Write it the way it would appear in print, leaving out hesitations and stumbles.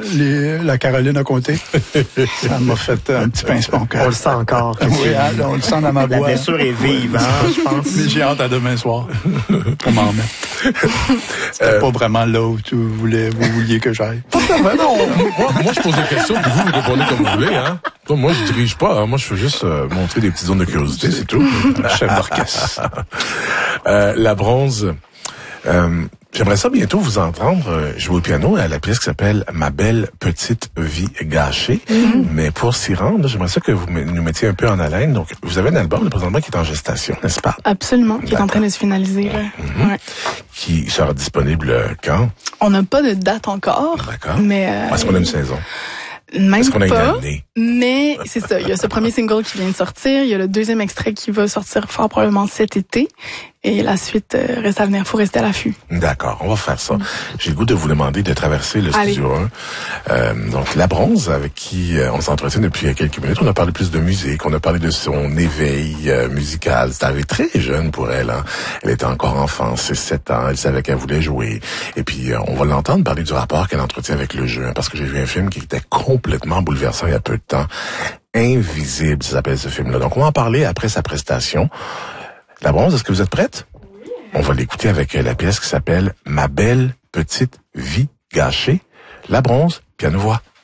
la Caroline a compté. Ça m'a fait un petit pincement. On le sent encore. Oui, on le sent dans ma voix. La blessure est vive, je pense. Mais j'ai hâte à demain soir pour m'en remettre. C'était pas vraiment là où vous vouliez que j'aille. Non, moi, je pose des questions, puis vous répondez comme vous voulez, hein. Moi, je dirige pas, hein. Moi, je veux juste montrer des petites zones de curiosité, c'est tout. Chef d'orchestre. La Bronze. J'aimerais ça bientôt vous entendre jouer au piano à la pièce qui s'appelle Ma belle petite vie gâchée. Mais pour s'y rendre, j'aimerais ça que vous nous mettiez un peu en haleine. Donc, vous avez un album présentement qui est en gestation, n'est-ce pas? Absolument, qui est en train de se finaliser. Là. Ouais. Qui sera disponible quand? On n'a pas de date encore. D'accord. Mais est-ce qu'on a une saison? Même Est-ce qu'on a pas, une année? Mais c'est ça. Il y a ce premier single qui vient de sortir. Il y a le deuxième extrait qui va sortir fort probablement cet été. Et la suite reste à venir. Faut rester à l'affût. D'accord, on va faire ça. J'ai le goût de vous demander de traverser le studio 1. Donc, La Bronze, avec qui on s'entretient depuis quelques minutes. On a parlé plus de musique. On a parlé de son éveil musical. C'est arrivé très jeune pour elle. Hein. Elle était encore enfant, 6-7 ans. Elle savait qu'elle voulait jouer. Et puis, on va l'entendre parler du rapport qu'elle entretient avec le jeu. Hein, parce que j'ai vu un film qui était complètement bouleversant il y a peu de temps. Invisible, ça s'appelle ce film-là. Donc, on va en parler après sa prestation. La Bronze, est-ce que vous êtes prête? On va l'écouter avec la pièce qui s'appelle Ma belle petite vie gâchée. La Bronze, piano-voix.